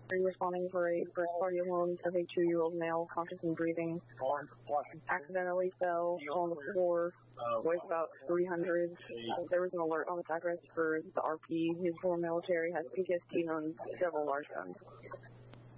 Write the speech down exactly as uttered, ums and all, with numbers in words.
Are you responding for a first party alarm of a two-year-old male, conscious and breathing, accidentally fell on the floor, weighs about three hundred. There was an alert on the address for the R P. His former military has P T S D and owns several large guns.